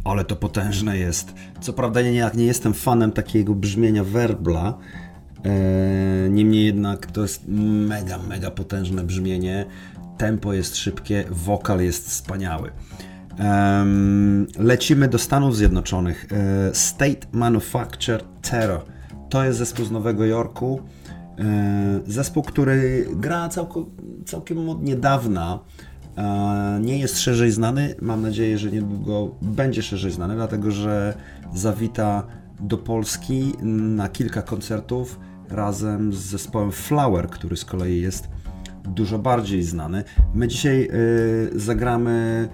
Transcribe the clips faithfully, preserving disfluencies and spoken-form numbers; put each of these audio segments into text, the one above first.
Ale to potężne jest. Co prawda nie, nie jestem fanem takiego brzmienia werbla, e, niemniej jednak to jest mega, mega potężne brzmienie. Tempo jest szybkie, wokal jest wspaniały. E, lecimy do Stanów Zjednoczonych. E, State Manufacture Terror. To jest zespół z Nowego Jorku. E, zespół, który gra całko, całkiem od niedawna. Nie jest szerzej znany, mam nadzieję, że niedługo będzie szerzej znany, dlatego że zawita do Polski na kilka koncertów razem z zespołem Flower, który z kolei jest dużo bardziej znany. My dzisiaj y, zagramy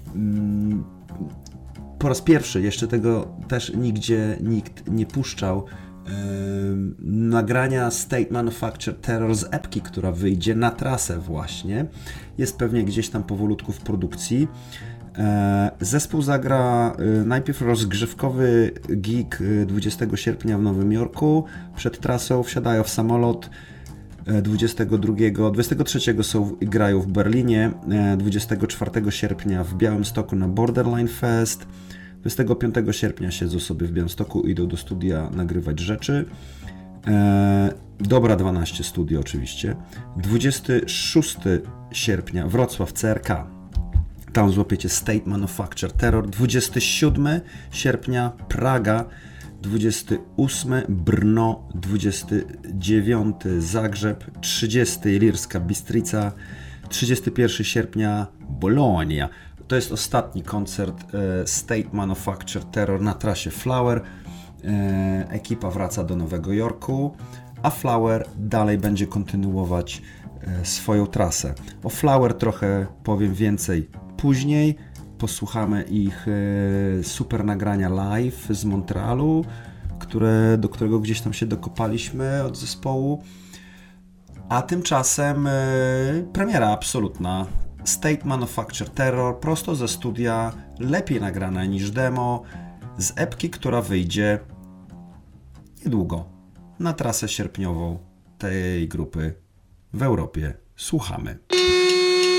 y, po raz pierwszy, jeszcze tego też nigdzie nikt nie puszczał, nagrania State Manufacture Terror z epki, która wyjdzie na trasę właśnie. Jest pewnie gdzieś tam powolutku w produkcji. Zespół zagra najpierw rozgrzewkowy gig dwudziestego sierpnia w Nowym Jorku. Przed trasą wsiadają w samolot dwudziestego drugiego, dwudziestego trzeciego są, grają w Berlinie, dwudziestego czwartego sierpnia w Białymstoku na Borderline Fest. dwudziestego piątego sierpnia siedzą sobie w Białymstoku, idą do studia nagrywać rzeczy. Eee, Dobra dwanaście studio oczywiście. dwudziestego szóstego sierpnia Wrocław C R K. Tam złapiecie State Manufacture Terror. dwudziestego siódmego sierpnia Praga. dwudziestego ósmego Brno. dwudziestego dziewiątego Zagrzeb. trzydziestego Ilirska Bistrica. trzydziestego pierwszego sierpnia Bologna. To jest ostatni koncert e, State Manufacture Terror na trasie Flower. E, ekipa wraca do Nowego Jorku, a Flower dalej będzie kontynuować e, swoją trasę. O Flower trochę powiem więcej później. Posłuchamy ich e, super nagrania live z Montrealu, które, do którego gdzieś tam się dokopaliśmy od zespołu. A tymczasem e, premiera absolutna. State Manufacture Terror, prosto ze studia, lepiej nagrana niż demo, z epki, która wyjdzie niedługo na trasę sierpniową tej grupy w Europie. Słuchamy.